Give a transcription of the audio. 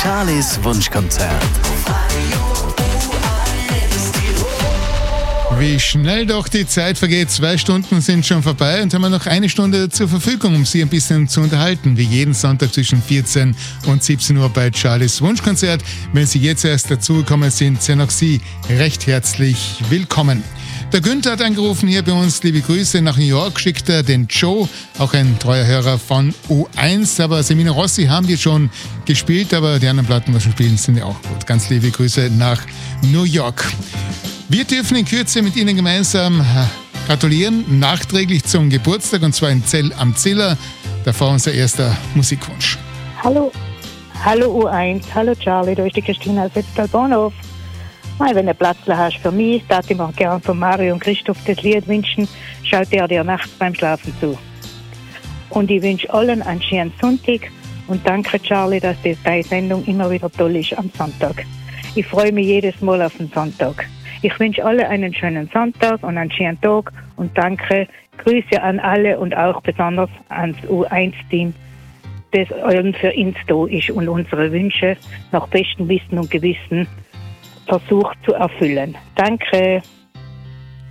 Charlies Wunschkonzert. Wie schnell doch die Zeit vergeht. 2 Stunden sind schon vorbei und haben wir noch eine Stunde zur Verfügung, um Sie ein bisschen zu unterhalten. Wie jeden Sonntag zwischen 14 und 17 Uhr bei Charlies Wunschkonzert. Wenn Sie jetzt erst dazugekommen sind, sind auch Sie recht herzlich willkommen. Der Günther hat angerufen hier bei uns. Liebe Grüße nach New York. Schickt er den Joe, auch ein treuer Hörer von U1. Aber Semino Rossi haben wir schon gespielt, aber die anderen Platten, was wir spielen, sind ja auch gut. Ganz liebe Grüße nach New York. Wir dürfen in Kürze mit Ihnen gemeinsam gratulieren, nachträglich zum Geburtstag, und zwar in Zell am Ziller. Davor unser erster Musikwunsch. Hallo U1, hallo Charlie, da ist die Christina aus Wetztal-Bahnhof. Wenn du einen Platz hast für mich, darf ich mir gerne von Mario und Christoph das Lied wünschen, schaut er dir nachts beim Schlafen zu. Und ich wünsche allen einen schönen Sonntag und danke Charlie, dass deine Sendung immer wieder toll ist am Sonntag. Ich freue mich jedes Mal auf den Sonntag. Ich wünsche alle einen schönen Sonntag und einen schönen Tag und danke. Grüße an alle und auch besonders ans U1-Team, das für uns da ist und unsere Wünsche nach bestem Wissen und Gewissen versucht zu erfüllen. Danke.